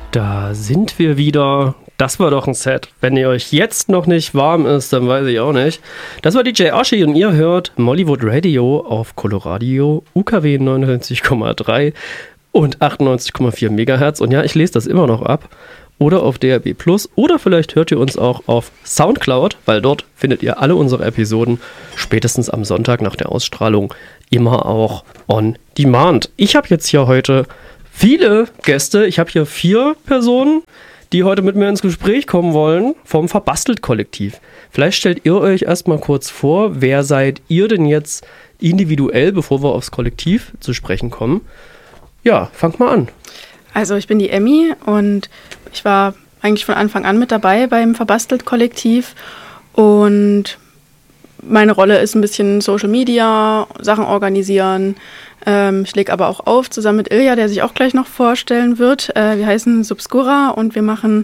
Da sind wir wieder. Das war doch ein Set. Wenn ihr euch jetzt noch nicht warm ist, dann weiß ich auch nicht. Das war DJ Oshi und ihr hört Mollywood Radio auf Coloradio, UKW 99,3 und 98,4 Megahertz. Und ja, ich lese das immer noch ab. Oder auf DRB Plus. Oder vielleicht hört ihr uns auch auf Soundcloud, weil dort findet ihr alle unsere Episoden spätestens am Sonntag nach der Ausstrahlung immer auch on demand. Ich habe jetzt hier heute viele Gäste. Ich habe hier 4 Personen, die heute mit mir ins Gespräch kommen wollen, vom Verbastelt-Kollektiv. Vielleicht stellt ihr euch erstmal kurz vor, wer seid ihr denn jetzt individuell, bevor wir aufs Kollektiv zu sprechen kommen? Ja, fangt mal an. Also ich bin die Emmy und ich war eigentlich von Anfang an mit dabei beim Verbastelt-Kollektiv und meine Rolle ist ein bisschen Social Media, Sachen organisieren. Ich lege aber auch auf, zusammen mit Ilja, der sich auch gleich noch vorstellen wird. Wir heißen Subscura und wir machen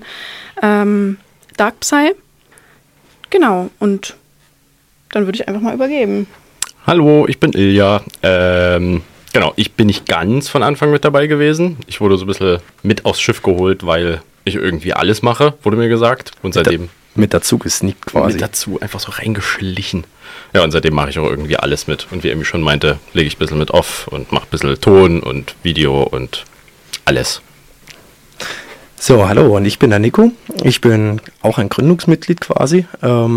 Dark Psy. Genau, und dann würde ich einfach mal übergeben. Hallo, ich bin Ilja. Genau, ich bin nicht ganz von Anfang mit dabei gewesen. Ich wurde so ein bisschen mit aufs Schiff geholt, weil ich irgendwie alles mache, wurde mir gesagt. Und seitdem... Mit dazu gesneakt quasi. Mit dazu, einfach so reingeschlichen. Ja, und seitdem mache ich auch irgendwie alles mit. Und wie Emmy schon meinte, lege ich ein bisschen mit off und mache ein bisschen Ton und Video und alles. So, hallo, und ich bin der Nico. Ich bin auch ein Gründungsmitglied quasi.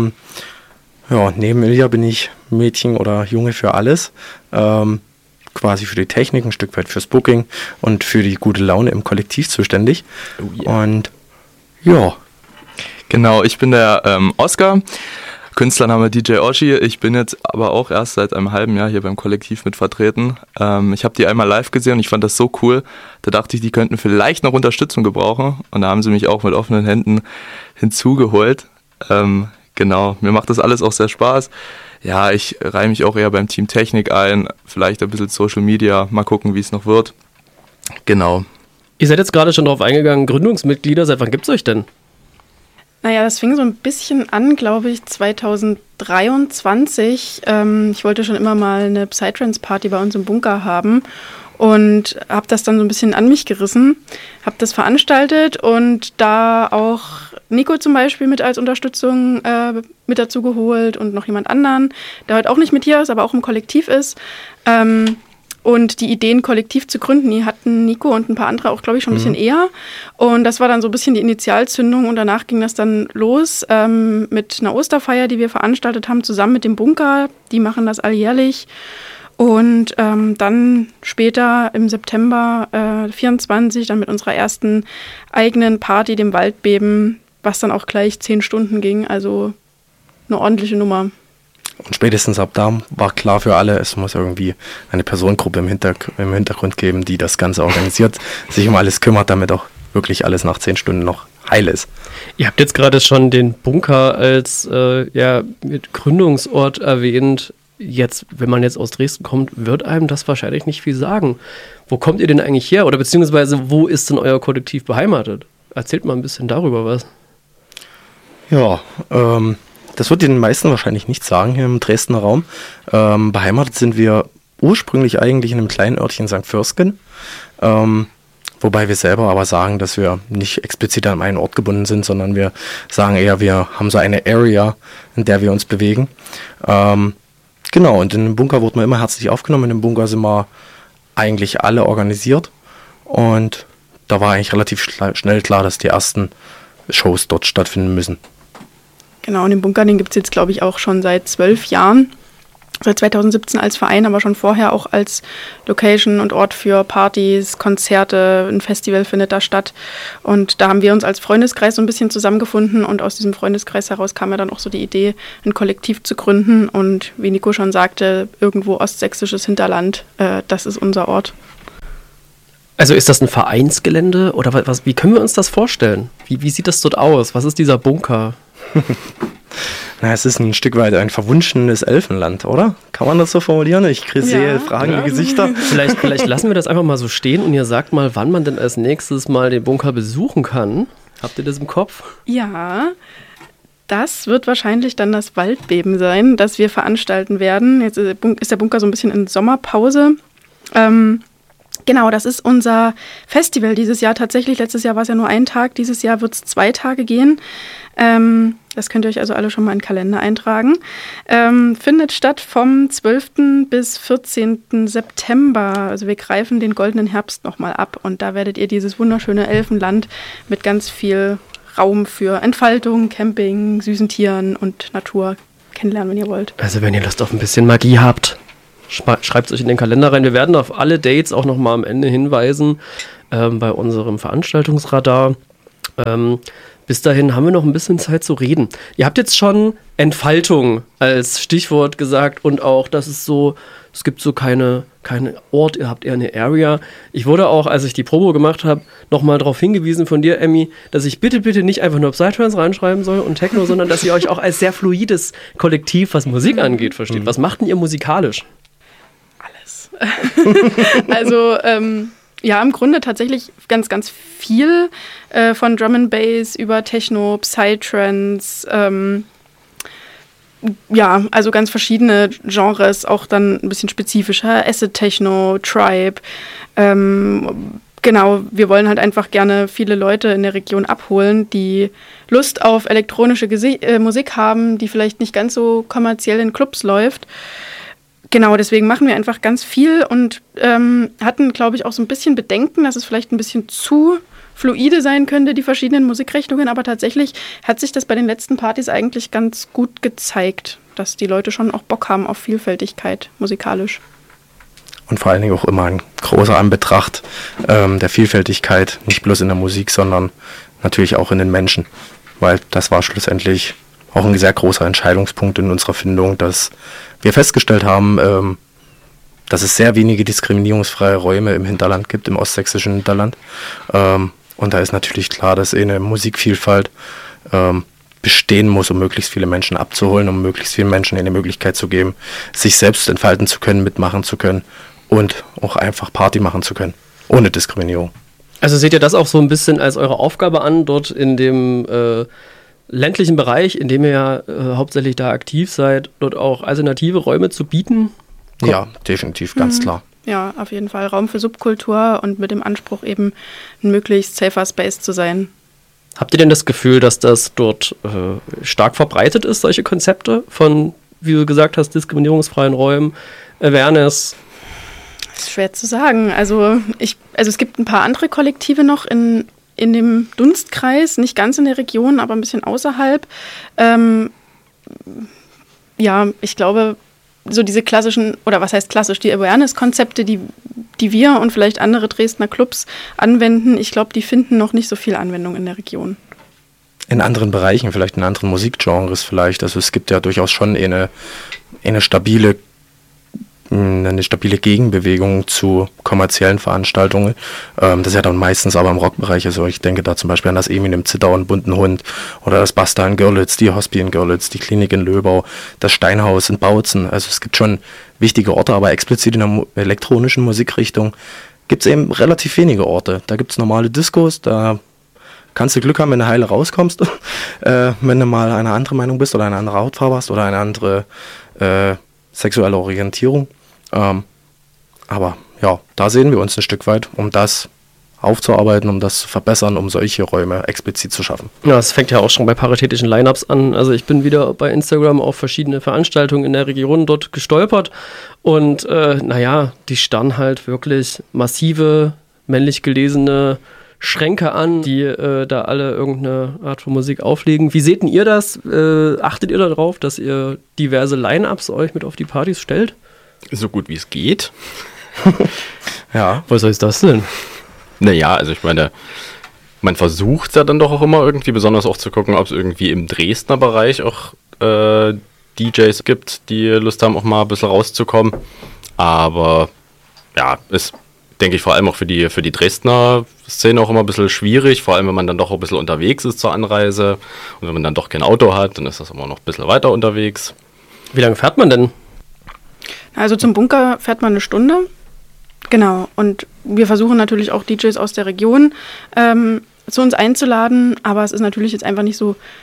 Neben Ilja bin ich Mädchen oder Junge für alles. Quasi für die Technik, ein Stück weit fürs Booking und für die gute Laune im Kollektiv zuständig. Oh yeah. Und ja. Genau, ich bin der Oskar, Künstlername DJ Oshi. Ich bin jetzt aber auch erst seit einem halben Jahr hier beim Kollektiv mit vertreten. Ich habe die einmal live gesehen und ich fand das so cool. Da dachte ich, die könnten vielleicht noch Unterstützung gebrauchen. Und da haben sie mich auch mit offenen Händen hinzugeholt. Genau, mir macht das alles auch sehr Spaß. Ja, ich reihe mich auch eher beim Team Technik ein. Vielleicht ein bisschen Social Media. Mal gucken, wie es noch wird. Genau. Ihr seid jetzt gerade schon drauf eingegangen, Gründungsmitglieder. Seit wann gibt es euch denn? Naja, das fing so ein bisschen an, glaube ich, 2023. Ich wollte schon immer mal eine Psytrance-Party bei uns im Bunker haben und habe das dann so ein bisschen an mich gerissen, habe das veranstaltet und da auch Nico zum Beispiel mit als Unterstützung mit dazu geholt und noch jemand anderen, der heute auch nicht mit hier ist, aber auch im Kollektiv ist. Und die Idee, ein Kollektiv zu gründen, die hatten Nico und ein paar andere auch, glaube ich, schon ein bisschen eher. Und das war dann so ein bisschen die Initialzündung. Und danach ging das dann los mit einer Osterfeier, die wir veranstaltet haben, zusammen mit dem Bunker. Die machen das alljährlich. Und dann später im September 24 dann mit unserer ersten eigenen Party, dem Waldbeben, was dann auch gleich 10 Stunden ging. Also eine ordentliche Nummer. Und spätestens ab da war klar für alle, es muss irgendwie eine Personengruppe im Hintergrund geben, die das Ganze organisiert, sich um alles kümmert, damit auch wirklich alles nach 10 Stunden noch heil ist. Ihr habt jetzt gerade schon den Bunker als mit Gründungsort erwähnt. Jetzt, wenn man jetzt aus Dresden kommt, wird einem das wahrscheinlich nicht viel sagen. Wo kommt ihr denn eigentlich her? Oder beziehungsweise, wo ist denn euer Kollektiv beheimatet? Erzählt mal ein bisschen darüber was. Ja, das wird den meisten wahrscheinlich nicht sagen hier im Dresdner Raum. Beheimatet sind wir ursprünglich eigentlich in einem kleinen Örtchen St. Vörsgen. Wobei wir selber aber sagen, dass wir nicht explizit an einen Ort gebunden sind, sondern wir sagen eher, wir haben so eine Area, in der wir uns bewegen. Genau, und in dem Bunker wurden wir immer herzlich aufgenommen. In dem Bunker sind wir eigentlich alle organisiert. Und da war eigentlich relativ schnell klar, dass die ersten Shows dort stattfinden müssen. Genau, und den Bunker, den gibt es jetzt, glaube ich, auch schon seit 12 Jahren. Seit 2017 als Verein, aber schon vorher auch als Location und Ort für Partys, Konzerte, ein Festival findet da statt. Und da haben wir uns als Freundeskreis so ein bisschen zusammengefunden und aus diesem Freundeskreis heraus kam ja dann auch so die Idee, ein Kollektiv zu gründen. Und wie Nico schon sagte, irgendwo ostsächsisches Hinterland, das ist unser Ort. Also ist das ein Vereinsgelände oder wie können wir uns das vorstellen? Wie sieht das dort aus? Was ist dieser Bunker? Na, es ist ein Stück weit ein verwunschenes Elfenland, oder? Kann man das so formulieren? Ich sehe fragende Gesichter. Vielleicht lassen wir das einfach mal so stehen und ihr sagt mal, wann man denn als nächstes mal den Bunker besuchen kann. Habt ihr das im Kopf? Ja, das wird wahrscheinlich dann das Waldbeben sein, das wir veranstalten werden. Jetzt ist der Bunker so ein bisschen in Sommerpause. Genau, das ist unser Festival dieses Jahr tatsächlich. Letztes Jahr war es ja nur ein Tag, dieses Jahr wird es 2 Tage gehen. Das könnt ihr euch also alle schon mal in den Kalender eintragen. Findet statt vom 12. bis 14. September. Also wir greifen den goldenen Herbst nochmal ab und da werdet ihr dieses wunderschöne Elfenland mit ganz viel Raum für Entfaltung, Camping, süßen Tieren und Natur kennenlernen, wenn ihr wollt. Also wenn ihr Lust auf ein bisschen Magie habt, schreibt es euch in den Kalender rein. Wir werden auf alle Dates auch nochmal am Ende hinweisen bei unserem Veranstaltungsradar. Bis dahin haben wir noch ein bisschen Zeit zu reden. Ihr habt jetzt schon Entfaltung als Stichwort gesagt und auch, dass es so, es gibt so keine Ort, ihr habt eher eine Area. Ich wurde auch, als ich die Promo gemacht habe, nochmal darauf hingewiesen von dir, Emmy, dass ich bitte nicht einfach nur Psytrance reinschreiben soll und Techno, sondern dass ihr euch auch als sehr fluides Kollektiv, was Musik angeht, versteht. Was macht denn ihr musikalisch? Alles. Also, ja, im Grunde tatsächlich ganz, ganz viel von Drum and Bass über Techno, Psytrance, ja, also ganz verschiedene Genres, auch dann ein bisschen spezifischer, Acid Techno, Tribe. Genau, wir wollen halt einfach gerne viele Leute in der Region abholen, die Lust auf elektronische Musik haben, die vielleicht nicht ganz so kommerziell in Clubs läuft. Genau, deswegen machen wir einfach ganz viel und hatten, glaube ich, auch so ein bisschen Bedenken, dass es vielleicht ein bisschen zu fluide sein könnte, die verschiedenen Musikrichtungen. Aber tatsächlich hat sich das bei den letzten Partys eigentlich ganz gut gezeigt, dass die Leute schon auch Bock haben auf Vielfältigkeit musikalisch. Und vor allen Dingen auch immer ein großer Anbetracht der Vielfältigkeit, nicht bloß in der Musik, sondern natürlich auch in den Menschen. Weil das war schlussendlich auch ein sehr großer Entscheidungspunkt in unserer Findung, dass wir festgestellt haben, dass es sehr wenige diskriminierungsfreie Räume im Hinterland gibt, im ostsächsischen Hinterland. Und da ist natürlich klar, dass eine Musikvielfalt bestehen muss, um möglichst viele Menschen abzuholen, um möglichst vielen Menschen eine Möglichkeit zu geben, sich selbst entfalten zu können, mitmachen zu können und auch einfach Party machen zu können, ohne Diskriminierung. Also seht ihr das auch so ein bisschen als eure Aufgabe an, dort in dem ländlichen Bereich, in dem ihr ja hauptsächlich da aktiv seid, dort auch alternative Räume zu bieten? Ja, definitiv, ganz klar. Ja, auf jeden Fall Raum für Subkultur und mit dem Anspruch eben ein möglichst safer Space zu sein. Habt ihr denn das Gefühl, dass das dort stark verbreitet ist, solche Konzepte von, wie du gesagt hast, diskriminierungsfreien Räumen, Awareness? Das ist schwer zu sagen. Also es gibt ein paar andere Kollektive noch in dem Dunstkreis, nicht ganz in der Region, aber ein bisschen außerhalb. Ja, ich glaube, so diese klassischen, oder was heißt klassisch, die Awareness-Konzepte, die wir und vielleicht andere Dresdner Clubs anwenden, ich glaube, die finden noch nicht so viel Anwendung in der Region. In anderen Bereichen, vielleicht in anderen Musikgenres vielleicht. Also es gibt ja durchaus schon eine stabile Gegenbewegung zu kommerziellen Veranstaltungen. Das ist ja dann meistens aber im Rockbereich. Also ich denke da zum Beispiel an das Eminem Zittau und Bunten Hund oder das Basta in Görlitz, die Hospi in Görlitz, die Klinik in Löbau, das Steinhaus in Bautzen. Also es gibt schon wichtige Orte, aber explizit in der elektronischen Musikrichtung gibt es eben relativ wenige Orte. Da gibt es normale Diskos, da kannst du Glück haben, wenn du heile rauskommst, wenn du mal eine andere Meinung bist oder eine andere Hautfarbe hast oder eine andere sexuelle Orientierung. Aber ja, da sehen wir uns ein Stück weit, um das aufzuarbeiten, um das zu verbessern, um solche Räume explizit zu schaffen. Ja, es fängt ja auch schon bei paritätischen Line-Ups an. Also ich bin wieder bei Instagram auf verschiedene Veranstaltungen in der Region dort gestolpert und die starren halt wirklich massive, männlich gelesene Schränke an, die da alle irgendeine Art von Musik auflegen. Wie seht denn ihr das? Achtet ihr darauf, dass ihr diverse Line-Ups euch mit auf die Partys stellt? So gut wie es geht. Ja. Was heißt das denn? Naja, also ich meine, man versucht ja dann doch auch immer irgendwie, besonders auch zu gucken, ob es irgendwie im Dresdner Bereich auch DJs gibt, die Lust haben, auch mal ein bisschen rauszukommen. Aber ja, ist, denke ich, vor allem auch für die Dresdner Szene auch immer ein bisschen schwierig, vor allem wenn man dann doch ein bisschen unterwegs ist zur Anreise und wenn man dann doch kein Auto hat, dann ist das immer noch ein bisschen weiter unterwegs. Wie lange fährt man denn? Also zum Bunker fährt man 1 Stunde. Genau. Und wir versuchen natürlich auch DJs aus der Region zu uns einzuladen. Aber es ist natürlich jetzt einfach nicht so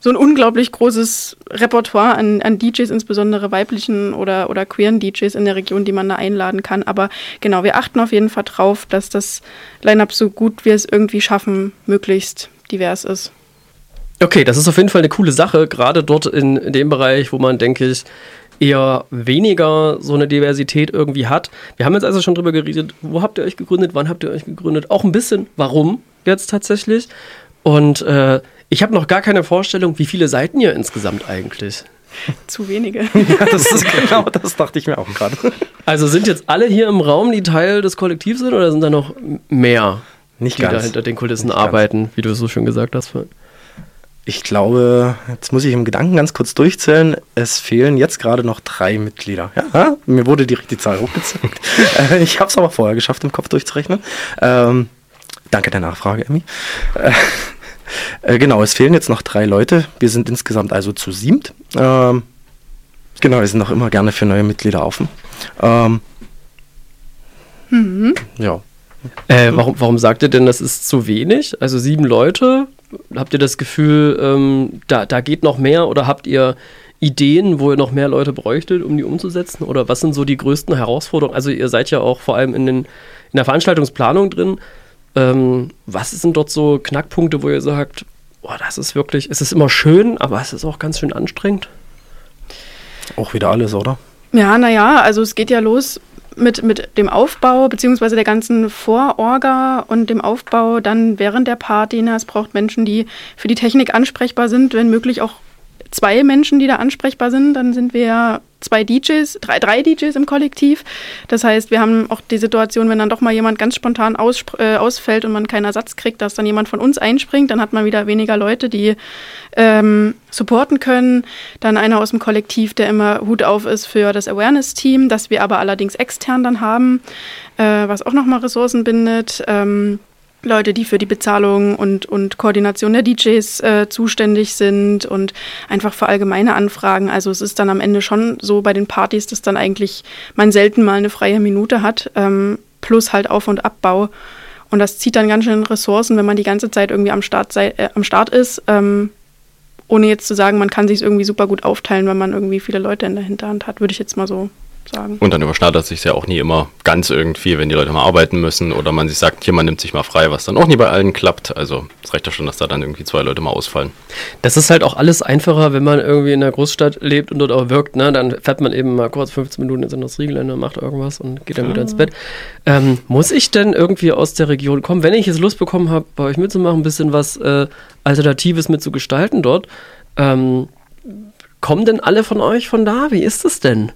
so ein unglaublich großes Repertoire an DJs, insbesondere weiblichen oder queeren DJs in der Region, die man da einladen kann. Aber genau, wir achten auf jeden Fall drauf, dass das Line-Up so gut wir es irgendwie schaffen, möglichst divers ist. Okay, das ist auf jeden Fall eine coole Sache, gerade dort in dem Bereich, wo man, denke ich, eher weniger so eine Diversität irgendwie hat. Wir haben jetzt also schon drüber geredet, wo habt ihr euch gegründet, wann habt ihr euch gegründet, auch ein bisschen, warum jetzt tatsächlich. Und ich habe noch gar keine Vorstellung, wie viele Seid ihr insgesamt eigentlich? Zu wenige. Ja, das dachte ich mir auch gerade. Also sind jetzt alle hier im Raum, die Teil des Kollektivs sind, oder sind da noch mehr, Nicht die ganz. da hinter den Kulissen Nicht arbeiten, wie du es so schön gesagt hast? Ich glaube, jetzt muss ich im Gedanken ganz kurz durchzählen, es fehlen jetzt gerade noch 3 Mitglieder. Ja, mir wurde direkt die Zahl hochgezeigt. Ich habe es aber vorher geschafft, im Kopf durchzurechnen. Danke der Nachfrage, Emmy. Genau, es fehlen jetzt noch 3 Leute. Wir sind insgesamt also zu 7. Genau, wir sind auch immer gerne für neue Mitglieder offen. Ja. Warum sagt ihr denn, das ist zu wenig? Also 7 Leute? Habt ihr das Gefühl, da geht noch mehr, oder habt ihr Ideen, wo ihr noch mehr Leute bräuchtet, um die umzusetzen? Oder was sind so die größten Herausforderungen? Also ihr seid ja auch vor allem in der Veranstaltungsplanung drin. Was sind dort so Knackpunkte, wo ihr sagt, das ist wirklich, es ist immer schön, aber es ist auch ganz schön anstrengend? Auch wieder alles, oder? Ja, naja, also es geht ja los mit dem Aufbau, beziehungsweise der ganzen Vororga und dem Aufbau dann während der Party. Es braucht Menschen, die für die Technik ansprechbar sind, wenn möglich auch 2 Menschen, die da ansprechbar sind. Dann sind wir 3 DJs im Kollektiv. Das heißt, wir haben auch die Situation, wenn dann doch mal jemand ganz spontan ausfällt und man keinen Ersatz kriegt, dass dann jemand von uns einspringt, dann hat man wieder weniger Leute, die supporten können. Dann einer aus dem Kollektiv, der immer Hut auf ist für das Awareness-Team, das wir aber allerdings extern dann haben, was auch nochmal Ressourcen bindet. Leute, die für die Bezahlung und Koordination der DJs zuständig sind und einfach für allgemeine Anfragen. Also es ist dann am Ende schon so bei den Partys, dass dann eigentlich man selten mal eine freie Minute hat, plus halt Auf- und Abbau. Und das zieht dann ganz schön Ressourcen, wenn man die ganze Zeit irgendwie am Start ist, ohne jetzt zu sagen, man kann sich es irgendwie super gut aufteilen, wenn man irgendwie viele Leute in der Hinterhand hat, würde ich jetzt mal so sagen. Und dann überschneidet sich ja auch nie immer ganz irgendwie, wenn die Leute mal arbeiten müssen oder man sich sagt, jemand nimmt sich mal frei, was dann auch nie bei allen klappt. Also es reicht ja schon, dass da dann irgendwie 2 Leute mal ausfallen. Das ist halt auch alles einfacher, wenn man irgendwie in der Großstadt lebt und dort auch wirkt. Ne? Dann fährt man eben mal kurz 15 Minuten ins Industriegelände, macht irgendwas und geht dann wieder ins Bett. Muss ich denn irgendwie aus der Region kommen, wenn ich jetzt Lust bekommen habe, bei euch mitzumachen, ein bisschen was Alternatives mitzugestalten dort? Kommen denn alle von euch von da? Wie ist es denn?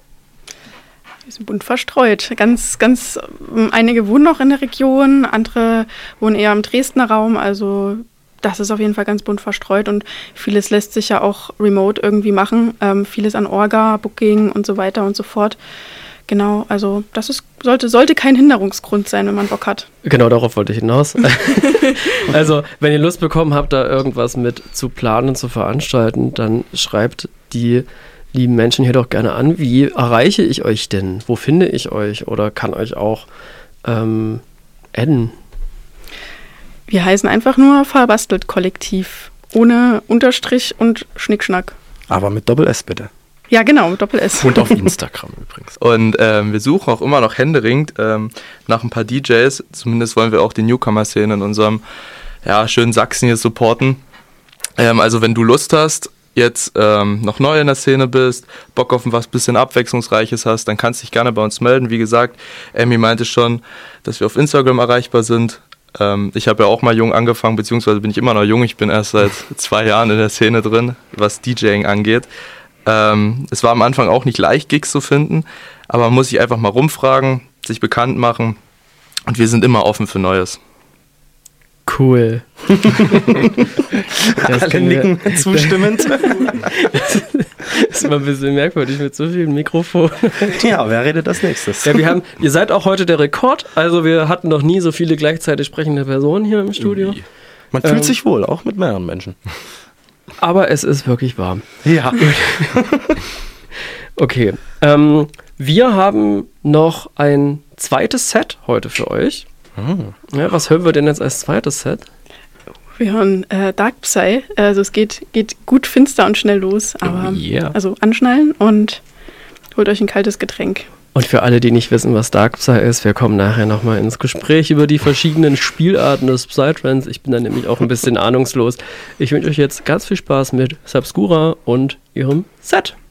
Wir sind bunt verstreut. Einige wohnen noch in der Region, andere wohnen eher im Dresdner Raum. Also das ist auf jeden Fall ganz bunt verstreut und vieles lässt sich ja auch remote irgendwie machen. Vieles an Orga, Booking und so weiter und so fort. Genau, also das sollte kein Hinderungsgrund sein, wenn man Bock hat. Genau, darauf wollte ich hinaus. Also, wenn ihr Lust bekommen habt, da irgendwas mit zu planen, zu veranstalten, dann schreibt die lieben Menschen hier doch gerne an. Wie erreiche ich euch denn? Wo finde ich euch? Oder kann euch auch adden? Wir heißen einfach nur Verbastelt Kollektiv. Ohne Unterstrich und Schnickschnack. Aber mit Doppel-S bitte. Ja, genau, mit Doppel-S. Und auf Instagram übrigens. Und wir suchen auch immer noch händeringend nach ein paar DJs. Zumindest wollen wir auch die Newcomer-Szene in unserem schönen Sachsen hier supporten. Also wenn du Lust hast, jetzt noch neu in der Szene bist, Bock auf was bisschen Abwechslungsreiches hast, dann kannst du dich gerne bei uns melden. Wie gesagt, Emmy meinte schon, dass wir auf Instagram erreichbar sind. Ich habe ja auch mal jung angefangen, beziehungsweise bin ich immer noch jung. Ich bin erst seit 2 Jahren in der Szene drin, was DJing angeht. Es war am Anfang auch nicht leicht, Gigs zu finden, aber man muss sich einfach mal rumfragen, sich bekannt machen und wir sind immer offen für Neues. Cool. Alle nicken zustimmend. Das ist immer ein bisschen merkwürdig mit so vielen Mikrofonen. Ja, wer redet als nächstes? Ja, ihr seid auch heute der Rekord, also wir hatten noch nie so viele gleichzeitig sprechende Personen hier im Studio. Man fühlt sich wohl, auch mit mehreren Menschen. Aber es ist wirklich warm. Ja. Okay, wir haben noch ein zweites Set heute für euch. Ja, was hören wir denn jetzt als zweites Set? Wir hören Dark Psy. Also es geht gut finster und schnell los. Aber also anschnallen und holt euch ein kaltes Getränk. Und für alle, die nicht wissen, was Dark Psy ist, wir kommen nachher nochmal ins Gespräch über die verschiedenen Spielarten des Psytrance. Ich bin da nämlich auch ein bisschen ahnungslos. Ich wünsche euch jetzt ganz viel Spaß mit Subscura und ihrem Set.